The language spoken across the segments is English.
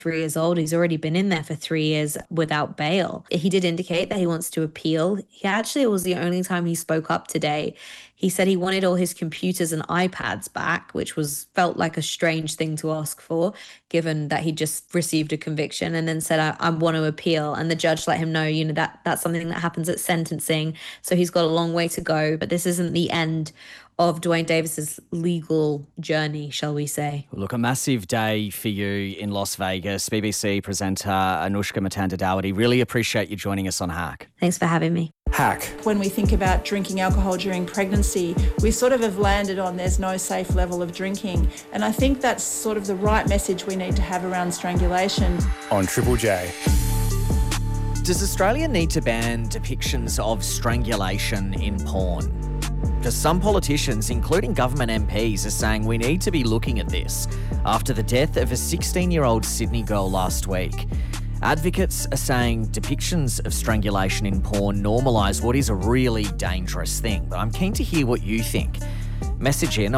years old. He's already been in there for 3 years without bail. He did indicate that he wants to appeal. He actually, it was the only time he spoke up today. He said he wanted all his computers and iPads back, which felt like a strange thing to ask for, given that he just received a conviction, and then said, I want to appeal. And the judge let him know, that's something that happens at sentencing. So he's got a long way to go, but this isn't the end of Dwayne Davis's legal journey, shall we say. Look, a massive day for you in Las Vegas. BBC presenter Anushka Matanda-Dawati, really appreciate you joining us on Hack. Thanks for having me. Hack. When we think about drinking alcohol during pregnancy, we sort of have landed on there's no safe level of drinking. And I think that's sort of the right message we need to have around strangulation. On Triple J. Does Australia need to ban depictions of strangulation in porn? Because some politicians, including government MPs, are saying we need to be looking at this after the death of a 16-year-old Sydney girl last week. Advocates are saying depictions of strangulation in porn normalise what is a really dangerous thing. But I'm keen to hear what you think. Message in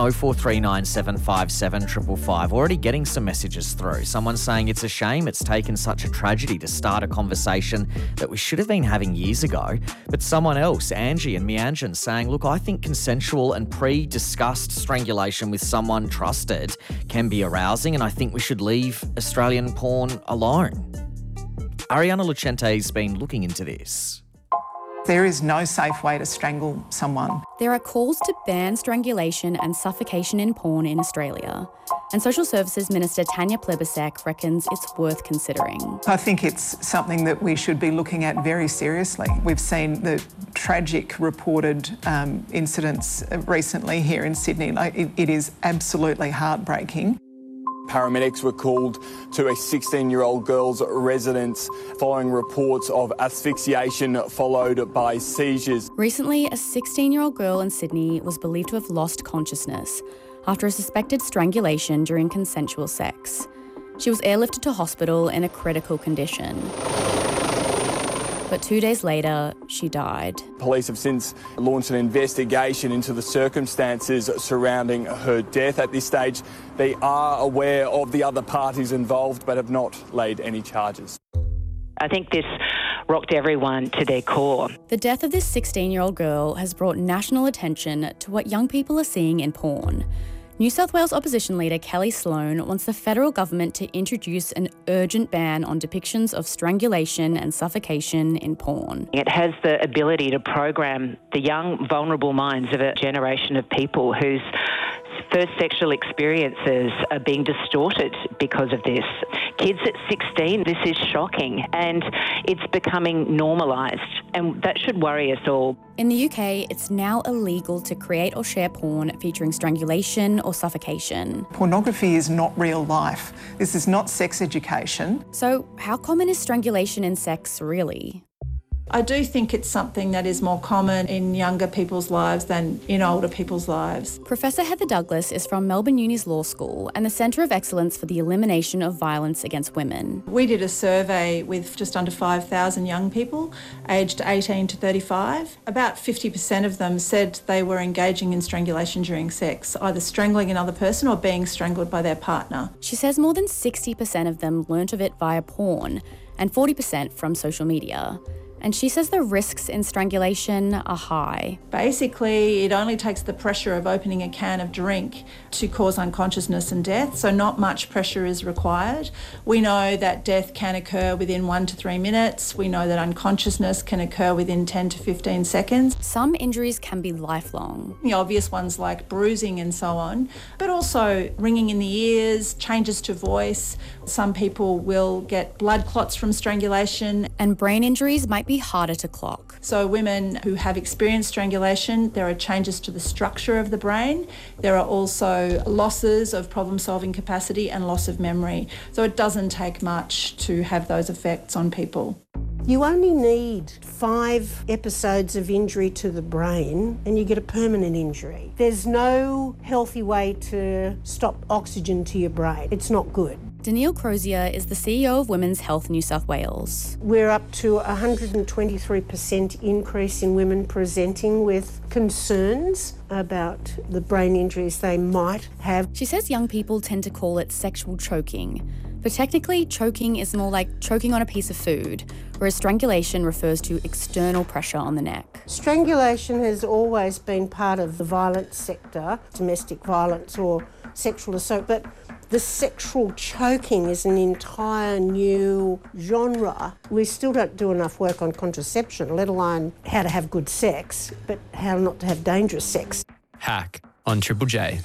0439757555. Already getting some messages through. Someone saying it's a shame it's taken such a tragedy to start a conversation that we should have been having years ago. But someone else, Angie and Mianjin, saying, look, I think consensual and pre-discussed strangulation with someone trusted can be arousing, and I think we should leave Australian porn alone. Ariana Luchente's been looking into this. There is no safe way to strangle someone. There are calls to ban strangulation and suffocation in porn in Australia, and Social Services Minister Tanya Plibersek reckons it's worth considering. I think it's something that we should be looking at very seriously. We've seen the tragic reported incidents recently here in Sydney. It is absolutely heartbreaking. Paramedics were called to a 16-year-old girl's residence following reports of asphyxiation followed by seizures. Recently, a 16-year-old girl in Sydney was believed to have lost consciousness after a suspected strangulation during consensual sex. She was airlifted to hospital in a critical condition. But 2 days later, she died. Police have since launched an investigation into the circumstances surrounding her death. At this stage, they are aware of the other parties involved but have not laid any charges. I think this rocked everyone to their core. The death of this 16-year-old girl has brought national attention to what young people are seeing in porn. New South Wales opposition leader Kelly Sloan wants the federal government to introduce an urgent ban on depictions of strangulation and suffocation in porn. It has the ability to program the young, vulnerable minds of a generation of people whose first sexual experiences are being distorted because of this. Kids at 16, this is shocking, and it's becoming normalised, and that should worry us all. In the UK, it's now illegal to create or share porn featuring strangulation or suffocation. Pornography is not real life. This is not sex education. So how common is strangulation in sex really? I do think it's something that is more common in younger people's lives than in older people's lives. Professor Heather Douglas is from Melbourne Uni's Law School and the Centre of Excellence for the Elimination of Violence Against Women. We did a survey with just under 5,000 young people aged 18 to 35. About 50% of them said they were engaging in strangulation during sex, either strangling another person or being strangled by their partner. She says more than 60% of them learnt of it via porn and 40% from social media. And she says the risks in strangulation are high. Basically, it only takes the pressure of opening a can of drink to cause unconsciousness and death, so not much pressure is required. We know that death can occur within 1 to 3 minutes. We know that unconsciousness can occur within 10 to 15 seconds. Some injuries can be lifelong. The obvious ones like bruising and so on, but also ringing in the ears, changes to voice. Some people will get blood clots from strangulation. And brain injuries might be harder to clock. So women who have experienced strangulation, there are changes to the structure of the brain. There are also losses of problem-solving capacity and loss of memory. So it doesn't take much to have those effects on people. You only need 5 episodes of injury to the brain and you get a permanent injury. There's no healthy way to stop oxygen to your brain. It's not good. Danielle Crozier is the CEO of Women's Health New South Wales. We're up to 123% increase in women presenting with concerns about the brain injuries they might have. She says young people tend to call it sexual choking, but technically choking is more like choking on a piece of food, whereas strangulation refers to external pressure on the neck. Strangulation has always been part of the violence sector, domestic violence or sexual assault, but the sexual choking is an entire new genre. We still don't do enough work on contraception, let alone how to have good sex, but how not to have dangerous sex. Hack on Triple J.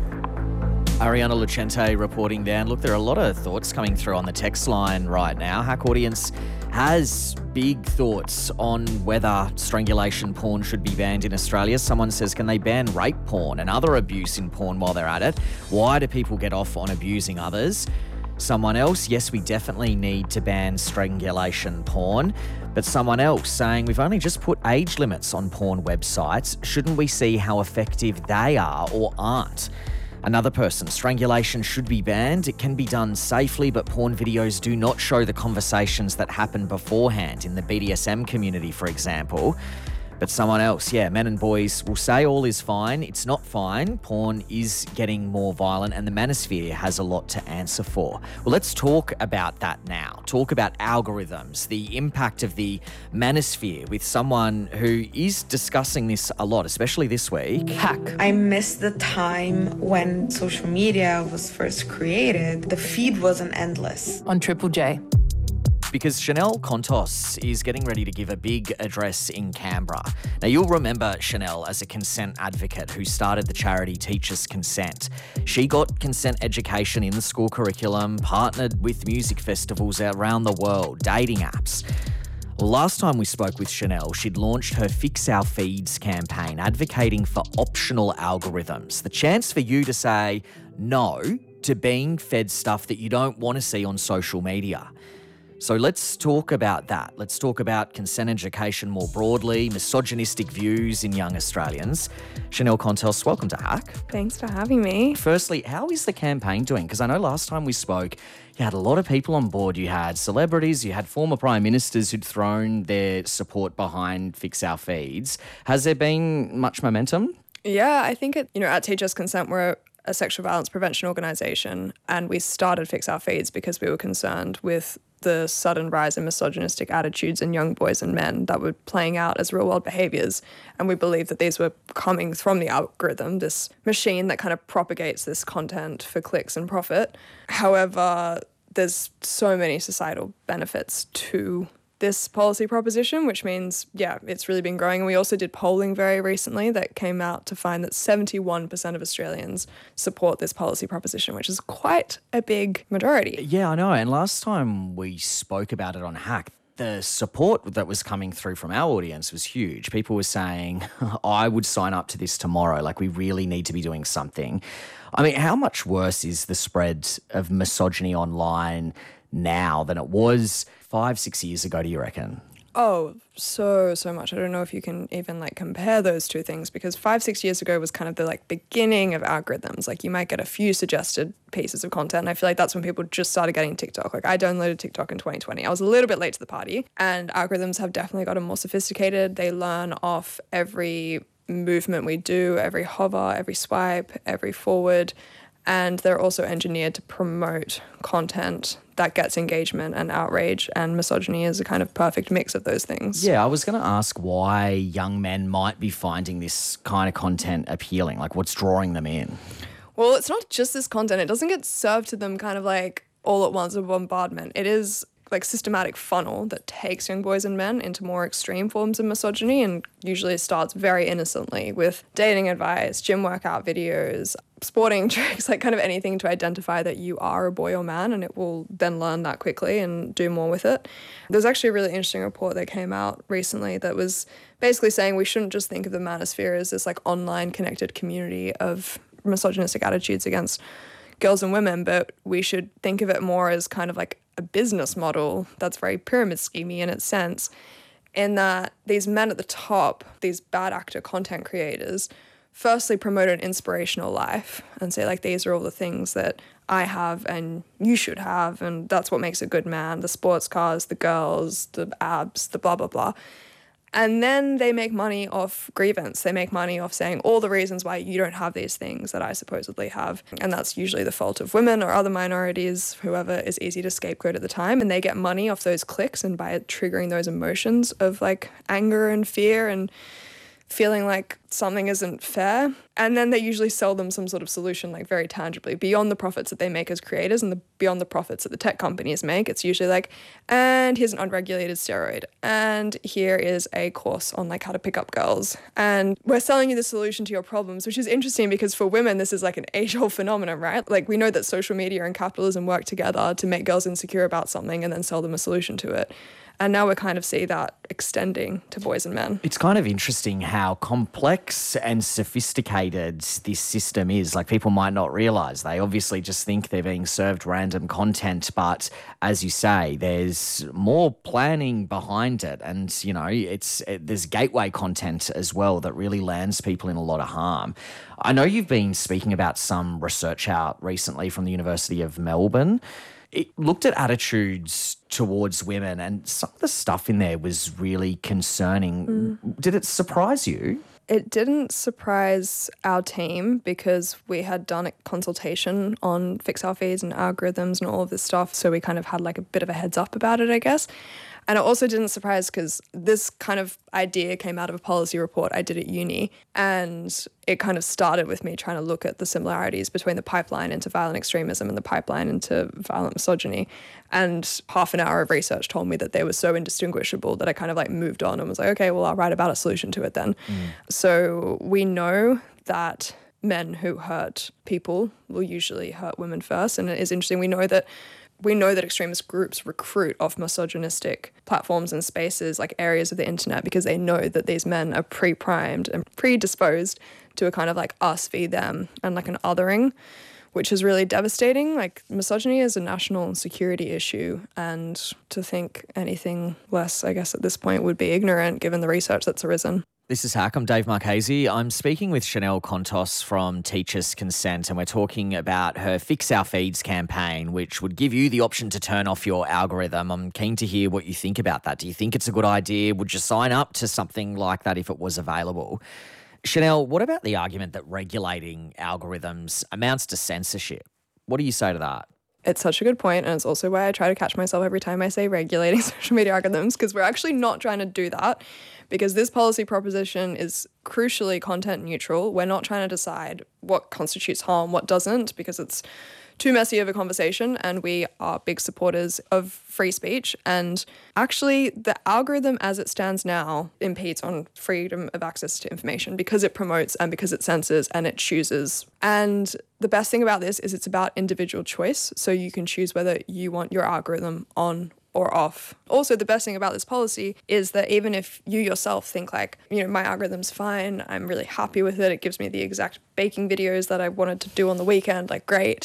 Ariana Lucente reporting there. And look, there are a lot of thoughts coming through on the text line right now. Hack Audience has big thoughts on whether strangulation porn should be banned in Australia. Someone says, can they ban rape porn and other abuse in porn while they're at it? Why do people get off on abusing others? Someone else, yes, we definitely need to ban strangulation porn. But someone else saying, we've only just put age limits on porn websites. Shouldn't we see how effective they are or aren't? Another person, strangulation should be banned. It can be done safely, but porn videos do not show the conversations that happen beforehand in the BDSM community, for example. But someone else, men and boys will say all is fine. It's not fine. Porn is getting more violent and the manosphere has a lot to answer for. Well, let's talk about that now. Talk about algorithms, the impact of the manosphere with someone who is discussing this a lot, especially this week. Hack. I miss the time when social media was first created. The feed wasn't endless. On Triple J. Because Chanel Contos is getting ready to give a big address in Canberra. Now, you'll remember Chanel as a consent advocate who started the charity Teachers Consent. She got consent education in the school curriculum, partnered with music festivals around the world, dating apps. Well, last time we spoke with Chanel, she'd launched her Fix Our Feeds campaign, advocating for optional algorithms, the chance for you to say no to being fed stuff that you don't want to see on social media. So let's talk about that. Let's talk about consent education more broadly, misogynistic views in young Australians. Chanel Contos, welcome to Hack. Thanks for having me. Firstly, how is the campaign doing? Because I know last time we spoke, you had a lot of people on board. You had celebrities, you had former prime ministers who'd thrown their support behind Fix Our Feeds. Has there been much momentum? Yeah, I think at Teachers Consent, we're a sexual violence prevention organisation, and we started Fix Our Feeds because we were concerned with the sudden rise in misogynistic attitudes in young boys and men that were playing out as real-world behaviours. And we believed that these were coming from the algorithm, this machine that kind of propagates this content for clicks and profit. However, there's so many societal benefits to this policy proposition, which means, it's really been growing. And we also did polling very recently that came out to find that 71% of Australians support this policy proposition, which is quite a big majority. Yeah, I know. And last time we spoke about it on Hack, the support that was coming through from our audience was huge. People were saying, I would sign up to this tomorrow. Like, we really need to be doing something. I mean, how much worse is the spread of misogyny online now than it was 5-6 years ago, do you reckon? Oh, so much. I don't know if you can even compare those two things, because 5-6 years ago was kind of the beginning of algorithms. You might get a few suggested pieces of content, and I feel like that's when people just started getting TikTok. I downloaded TikTok in 2020. I was a little bit late to the party, and algorithms have definitely gotten more sophisticated. They learn off every movement we do, every hover, every swipe, every forward. And they're also engineered to promote content that gets engagement and outrage, and misogyny is a kind of perfect mix of those things. Yeah, I was going to ask why young men might be finding this kind of content appealing, what's drawing them in? Well, it's not just this content. It doesn't get served to them kind of all at once, a bombardment. It is systematic funnel that takes young boys and men into more extreme forms of misogyny, and usually starts very innocently with dating advice, gym workout videos, sporting tricks, kind of anything to identify that you are a boy or man, and it will then learn that quickly and do more with it. There's actually a really interesting report that came out recently that was basically saying we shouldn't just think of the manosphere as this online connected community of misogynistic attitudes against girls and women, but we should think of it more as kind of a business model that's very pyramid schemey in its sense, in that these men at the top, these bad actor content creators, firstly promote an inspirational life and say these are all the things that I have and you should have, and that's what makes a good man, the sports cars, the girls, the abs, the blah, blah, blah. And then they make money off grievance. They make money off saying all the reasons why you don't have these things that I supposedly have. And that's usually the fault of women or other minorities, whoever is easy to scapegoat at the time. And they get money off those clicks and by triggering those emotions of like anger and fear and feeling like something isn't fair. And then they usually sell them some sort of solution, like very tangibly, beyond the profits that they make as creators and beyond the profits that the tech companies make. It's usually like, and here's an unregulated steroid, and here is a course on like how to pick up girls, and we're selling you the solution to your problems, which is interesting because for women, this is like an age-old phenomenon, right? Like we know that social media and capitalism work together to make girls insecure about something and then sell them a solution to it. And now we kind of see that extending to boys and men. It's kind of interesting how complex and sophisticated this system is. Like people might not realise. They obviously just think they're being served random content. But as you say, there's more planning behind it. And, you know, there's gateway content as well that really lands people in a lot of harm. I know you've been speaking about some research out recently from the University of Melbourne. It looked at attitudes towards women and some of the stuff in there was really concerning. Did it surprise you? It didn't surprise our team because we had done a consultation on fix our feeds and algorithms and all of this stuff. So we kind of had like a bit of a heads up about it, I guess. And it also didn't surprise because this kind of idea came out of a policy report I did at uni. And it kind of started with me trying to look at the similarities between the pipeline into violent extremism and the pipeline into violent misogyny. And half an hour of research told me that they were so indistinguishable that I kind of like moved on and was like, okay, well, I'll write about a solution to it then. So we know that men who hurt people will usually hurt women first. And it is interesting. We know that extremist groups recruit off misogynistic platforms and spaces like areas of the internet because they know that these men are pre-primed and predisposed to a kind of like us v them and like an othering, which is really devastating. Like misogyny is a national security issue, and to think anything less, I guess, at this point would be ignorant given the research that's arisen. This is Hack. I'm Dave Marchese. I'm speaking with Chanel Contos from Teachers Consent, and we're talking about her Fix Our Feeds campaign, which would give you the option to turn off your algorithm. I'm keen to hear what you think about that. Do you think it's a good idea? Would you sign up to something like that if it was available? Chanel, what about the argument that regulating algorithms amounts to censorship? What do you say to that? It's such a good point, and it's also why I try to catch myself every time I say regulating social media algorithms, because we're actually not trying to do that, because this policy proposition is crucially content neutral. We're not trying to decide what constitutes harm, what doesn't, because it's too messy of a conversation, and we are big supporters of free speech. And actually, the algorithm as it stands now impedes on freedom of access to information because it promotes and because it censors and it chooses. And the best thing about this is it's about individual choice. So you can choose whether you want your algorithm on or off. Also, the best thing about this policy is that even if you yourself think like, you know, my algorithm's fine, I'm really happy with it, it gives me the exact baking videos that I wanted to do on the weekend, like great,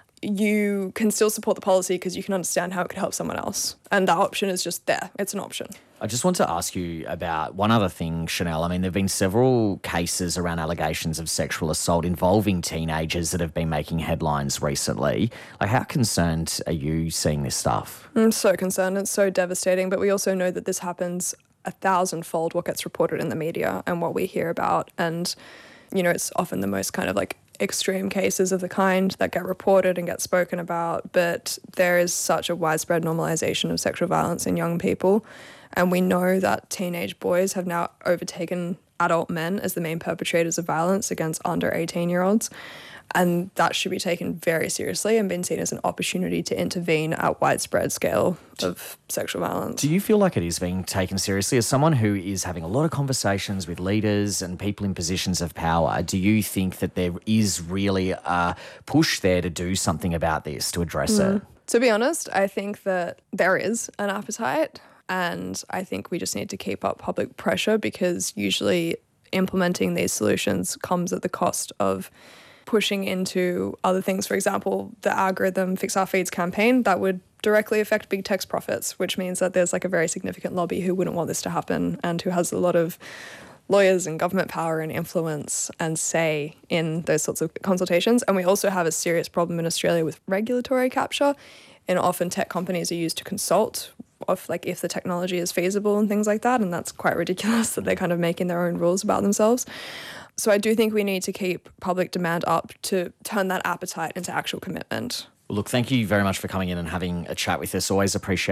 you can still support the policy because you can understand how it could help someone else. And that option is just there. It's an option. I just want to ask you about one other thing, Chanel. I mean, there have been several cases around allegations of sexual assault involving teenagers that have been making headlines recently. Like, how concerned are you seeing this stuff? I'm so concerned. It's so devastating. But we also know that this happens 1,000-fold what gets reported in the media and what we hear about. And, you know, it's often the most kind of like extreme cases of the kind that get reported and get spoken about, but there is such a widespread normalization of sexual violence in young people, and we know that teenage boys have now overtaken adult men as the main perpetrators of violence against under 18-year-olds, and that should be taken very seriously and been seen as an opportunity to intervene at widespread scale of sexual violence. Do you feel like it is being taken seriously? As someone who is having a lot of conversations with leaders and people in positions of power, do you think that there is really a push there to do something about this, to address it? To be honest, I think that there is an appetite, and I think we just need to keep up public pressure, because usually implementing these solutions comes at the cost of pushing into other things. For example, the algorithm Fix Our Feeds campaign, that would directly affect big tech's profits, which means that there's like a very significant lobby who wouldn't want this to happen and who has a lot of lawyers and government power and influence and say in those sorts of consultations. And we also have a serious problem in Australia with regulatory capture, and often tech companies are used to consult of like if the technology is feasible and things like that, and that's quite ridiculous that they're kind of making their own rules about themselves. So I do think we need to keep public demand up to turn that appetite into actual commitment. Well, look, thank you very much for coming in and having a chat with us. Always appreciate